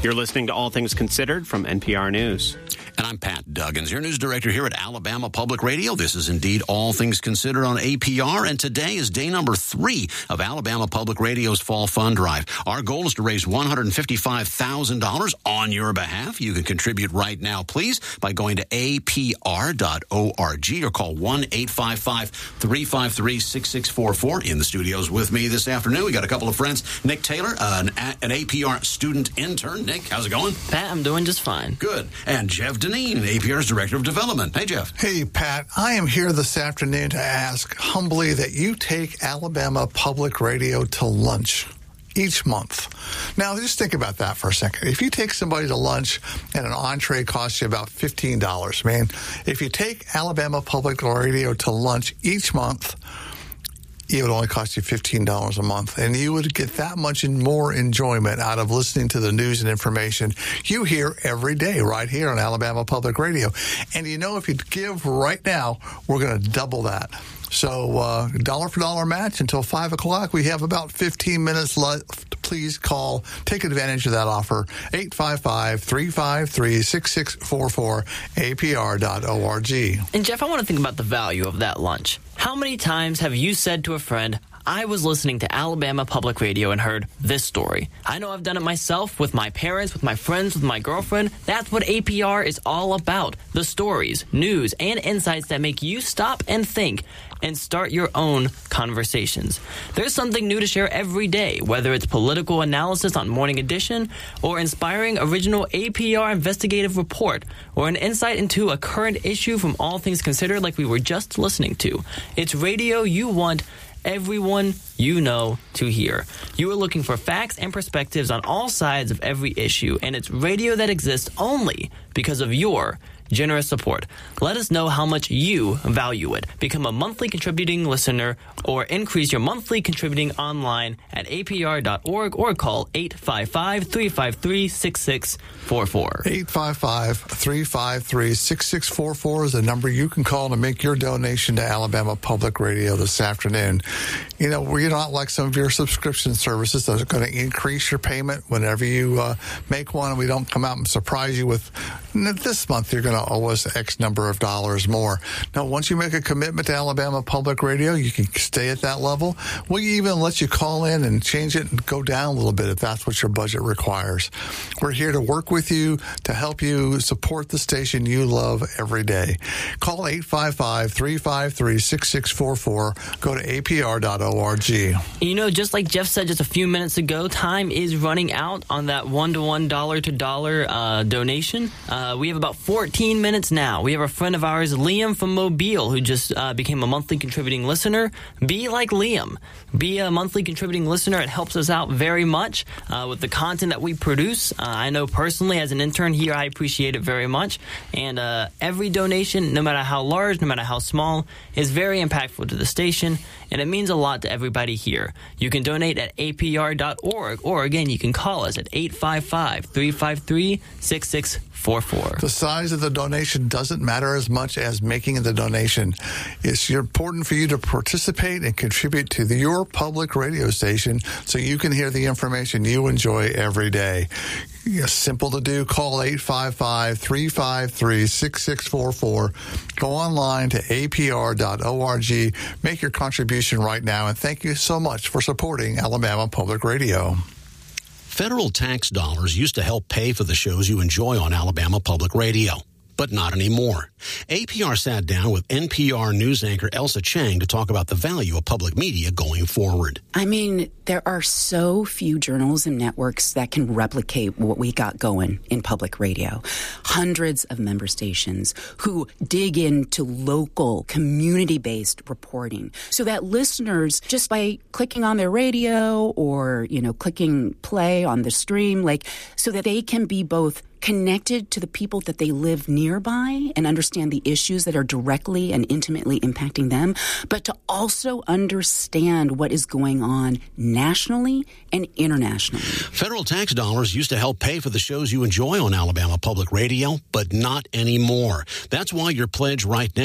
You're listening to All Things Considered from NPR News. And I'm Pat Duggins, your news director here at Alabama Public Radio. This is indeed All Things Considered on APR, and today is day number 3 of Alabama Public Radio's Fall Fund Drive. Our goal is to raise $155,000 on your behalf. You can contribute right now, please, by going to apr.org or call 1-855-353-6644. In the studios with me this afternoon, we got a couple of friends. Nick Taylor, an APR student intern. Nick, how's it going? Pat, I'm doing just fine. Good. And Jeff Deneen, APR's Director of Development. Hey, Jeff. Hey, Pat. I am here this afternoon to ask humbly that you take Alabama Public Radio to lunch each month. Now, just think about that for a second. If you take somebody to lunch and an entree costs you about $15, man, if you take Alabama Public Radio to lunch each month, it would only cost you $15 a month, and you would get that much more enjoyment out of listening to the news and information you hear every day right here on Alabama Public Radio. And you know, if you give right now, we're going to double that. So dollar for dollar match until 5 o'clock. We have about 15 minutes left. Please call. Take advantage of that offer. 855-353-6644, apr.org. And Jeff, I want to think about the value of that lunch. How many times have you said to a friend, I was listening to Alabama Public Radio and heard this story? I know I've done it myself with my parents, with my friends, with my girlfriend. That's what APR is all about. The stories, news, and insights that make you stop and think and start your own conversations. There's something new to share every day, whether it's political analysis on Morning Edition or inspiring original APR investigative report or an insight into a current issue from All Things Considered like we were just listening to. It's radio you want everyone you know to hear. You are looking for facts and perspectives on all sides of every issue, and it's radio that exists only because of your generous support. Let us know how much you value it. Become a monthly contributing listener or increase your monthly contributing online at apr.org or call 855-353-6644. 855-353-6644 is the number you can call to make your donation to Alabama Public Radio this afternoon. You know, we're not like some of your subscription services that are going to increase your payment whenever you make one, and we don't come out and surprise you with, this month you're going to owe us X number of dollars more. Now, once you make a commitment to Alabama Public Radio, you can stay at that level. We'll even let you call in and change it and go down a little bit if that's what your budget requires. We're here to work with you to help you support the station you love every day. Call 855-353-6644. Go to apr.org. You know, just like Jeff said just a few minutes ago, time is running out on that $1-to-$1, dollar-to-dollar donation. We have about 14 minutes now. We have a friend of ours, Liam from Mobile, who just became a monthly contributing listener. Be like Liam. Be a monthly contributing listener. It helps us out very much with the content that we produce. I know personally as an intern here, I appreciate it very much. And every donation, no matter how large, no matter how small, is very impactful to the station, and it means a lot to everybody here. You can donate at apr.org, or again, you can call us at 855-353-6644. The size of the donation doesn't matter as much as making the donation. It's important for you to participate and contribute to your public radio station so you can hear the information you enjoy every day. It's simple to do. Call 855-353-6644. Go online to apr.org. Make your contribution right now, and thank you so much for supporting Alabama Public Radio. Federal tax dollars used to help pay for the shows you enjoy on Alabama Public Radio, but not anymore. APR sat down with NPR news anchor Elsa Chang to talk about the value of public media going forward. I mean, there are so few journalism networks that can replicate what we got going in public radio. Hundreds of member stations who dig into local, community-based reporting so that listeners, just by clicking on their radio or, clicking play on the stream, so that they can be both connected to the people that they live nearby and understand the issues that are directly and intimately impacting them, but to also understand what is going on nationally and internationally. Federal tax dollars used to help pay for the shows you enjoy on Alabama Public Radio, but not anymore. That's why your pledge right now